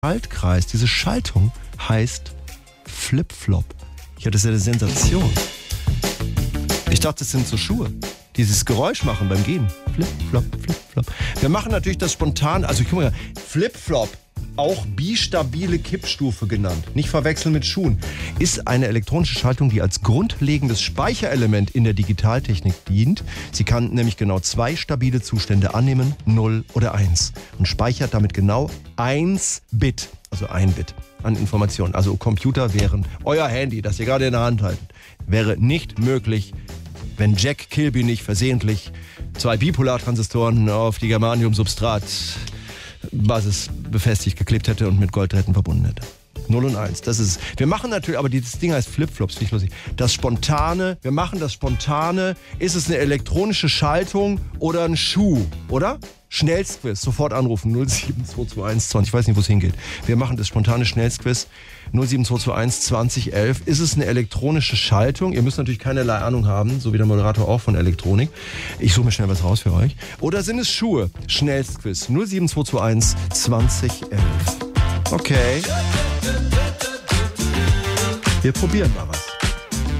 Schaltkreis, diese Schaltung heißt Flip-Flop. Ja, das ist ja eine Sensation. Ich dachte, das sind so Schuhe. Dieses Geräusch machen beim Gehen. Flip-Flop, Flip-Flop. Wir machen natürlich das spontan, also guck mal, Flip-Flop, auch bistabile Kippstufe genannt, nicht verwechseln mit Schuhen, ist eine elektronische Schaltung, die als grundlegendes Speicherelement in der Digitaltechnik dient. Sie kann nämlich genau 2 stabile Zustände annehmen, 0 oder 1, und speichert damit genau 1 Bit, also 1 Bit an Informationen. Also Computer wären, euer Handy, das ihr gerade in der Hand haltet, wäre nicht möglich, wenn Jack Kilby nicht versehentlich 2 Bipolartransistoren auf die Germanium-Substrat-Basis befestigt geklebt hätte und mit Golddrähten verbunden hätte. 0 und 1, das ist, wir machen natürlich, aber dieses Ding heißt Flipflops, finde ich lustig. Das Spontane, wir machen das Spontane, ist es eine elektronische Schaltung oder ein Schuh, oder? Schnellstquiz, sofort anrufen, 07221 20, ich weiß nicht, wo es hingeht. Wir machen das spontane Schnellstquiz, 07221 2011. Ist es eine elektronische Schaltung? Ihr müsst natürlich keinerlei Ahnung haben, so wie der Moderator auch von Elektronik. Ich suche mir schnell was raus für euch. Oder sind es Schuhe? Schnellstquiz, 07221 2011. Okay. Wir probieren mal was.